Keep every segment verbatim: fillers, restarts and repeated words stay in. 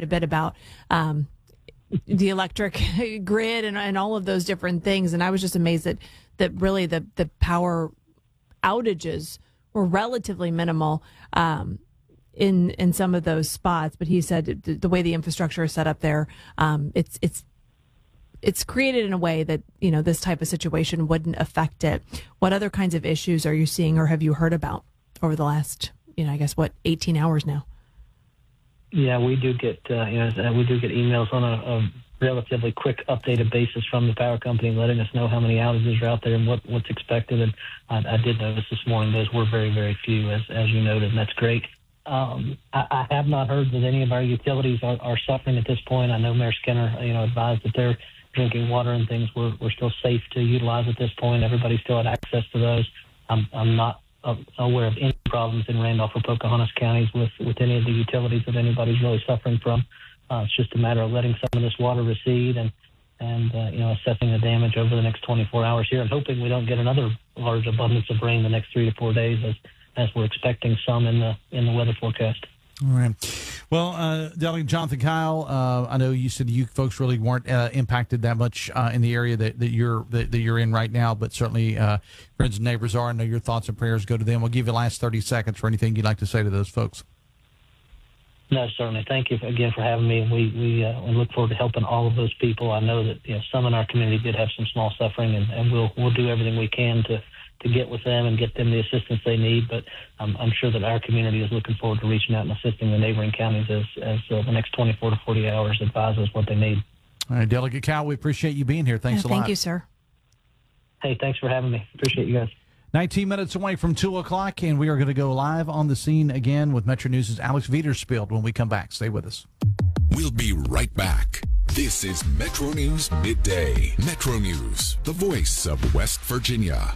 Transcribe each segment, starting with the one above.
a bit about um, the electric grid and, and all of those different things. And I was just amazed that, that really the, the power outages were relatively minimal um, in in some of those spots. But he said the, the way the infrastructure is set up there, um, it's it's it's created in a way that, you know, this type of situation wouldn't affect it. What other kinds of issues are you seeing or have you heard about over the last, you know, I guess, what, eighteen hours now? Yeah, we do get, uh, you know, we do get emails on a, a relatively quick updated basis from the power company letting us know how many outages are out there and what, what's expected. And I, I did notice this morning those were very, very few, as, as you noted, and that's great. Um, I, I have not heard that any of our utilities are, are suffering at this point. I know Mayor Skinner, you know, advised that they're drinking water and things were, were still safe to utilize at this point. Everybody still had access to those. I'm, I'm not uh, aware of any problems in Randolph or Pocahontas counties with, with any of the utilities that anybody's really suffering from. Uh, it's just a matter of letting some of this water recede and, and uh, you know, assessing the damage over the next twenty-four hours here and hoping we don't get another large abundance of rain the next three to four days as, as we're expecting some in the in the weather forecast. All right. Well, uh, Delegate Jonathan Kyle, uh, I know you said you folks really weren't uh, impacted that much uh, in the area that, that you're that, that you're in right now, but certainly uh, friends and neighbors are. I know your thoughts and prayers go to them. We'll give you the last thirty seconds for anything you'd like to say to those folks. No, certainly. Thank you again for having me. We we, uh, we look forward to helping all of those people. I know that, you know, some in our community did have some small suffering, and, and we'll we'll do everything we can to. to get with them and get them the assistance they need. But um, I'm sure that our community is looking forward to reaching out and assisting the neighboring counties as, as uh, the next twenty-four to forty hours advises what they need. All right, Delegate Kyle, we appreciate you being here. Thanks yeah, a lot. Thank you, sir. Hey, thanks for having me. Appreciate you guys. nineteen minutes away from two o'clock, and we are going to go live on the scene again with Metro News' Alex Vederspield when we come back. Stay with us. We'll be right back. This is Metro News Midday. Metro News, the voice of West Virginia.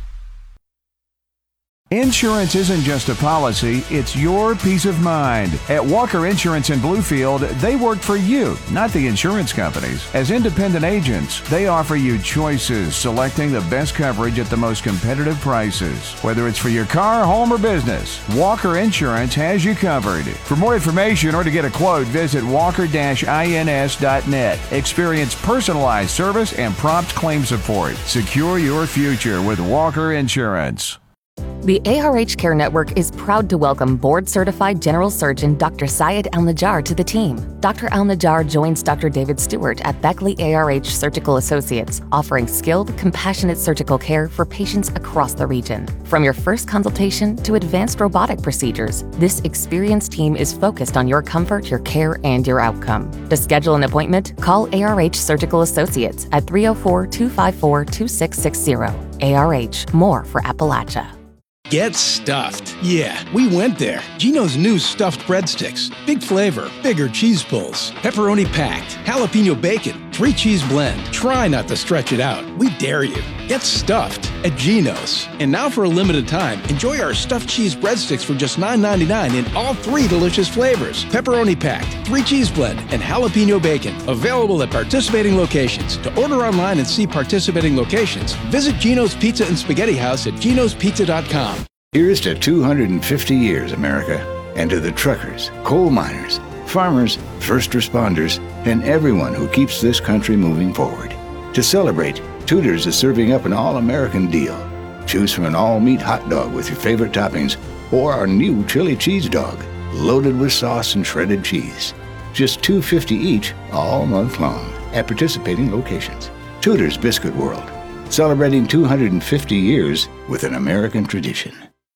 Insurance isn't just a policy, it's your peace of mind. At Walker Insurance in Bluefield, they work for you, not the insurance companies. As independent agents, they offer you choices, selecting the best coverage at the most competitive prices. Whether it's for your car, home, or business, Walker Insurance has you covered. For more information or to get a quote, visit walker dash ins dot net. Experience personalized service and prompt claim support. Secure your future with Walker Insurance. The A R H Care Network is proud to welcome board-certified general surgeon Doctor Syed Al-Najjar to the team. Doctor Al-Najjar joins Doctor David Stewart at Beckley A R H Surgical Associates, offering skilled, compassionate surgical care for patients across the region. From your first consultation to advanced robotic procedures, this experienced team is focused on your comfort, your care, and your outcome. To schedule an appointment, call A R H Surgical Associates at three oh four, two five four, two six six zero. A R H, more for Appalachia. Get stuffed. Yeah, we went there. Geno's new stuffed breadsticks. Big flavor, bigger cheese pulls, pepperoni packed, jalapeno bacon, three cheese blend. Try not to stretch it out. We dare you. Get stuffed at Geno's. And now for a limited time, enjoy our stuffed cheese breadsticks for just nine ninety-nine in all three delicious flavors. Pepperoni packed, three cheese blend, and jalapeno bacon. Available at participating locations. To order online and see participating locations, visit Geno's Pizza and Spaghetti House at genos pizza dot com. Here's to two hundred fifty years, America, and to the truckers, coal miners, farmers, first responders, and everyone who keeps this country moving forward. To celebrate, Tudor's is serving up an all-American deal. Choose from an all-meat hot dog with your favorite toppings or our new chili cheese dog, loaded with sauce and shredded cheese. Just two dollars and fifty cents each all month long at participating locations. Tudor's Biscuit World, celebrating two hundred fifty years with an American tradition.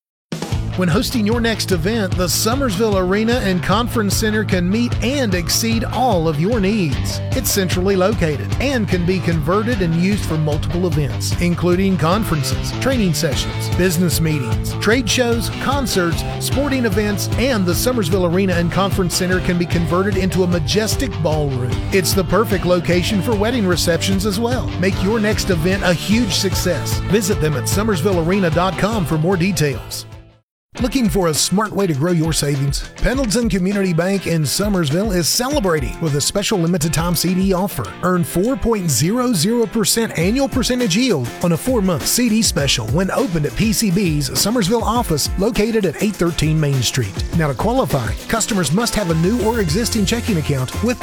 When hosting your next event, the Summersville Arena and Conference Center can meet and exceed all of your needs. It's centrally located and can be converted and used for multiple events, including conferences, training sessions, business meetings, trade shows, concerts, sporting events, and the Summersville Arena and Conference Center can be converted into a majestic ballroom. It's the perfect location for wedding receptions as well. Make your next event a huge success. Visit them at summersville arena dot com for more details. Looking for a smart way to grow your savings? Pendleton Community Bank in Summersville is celebrating with a special limited time C D offer. Earn four point zero zero percent annual percentage yield on a four-month C D special when opened at P C B's Summersville office located at eight thirteen Main Street. Now to qualify, customers must have a new or existing checking account with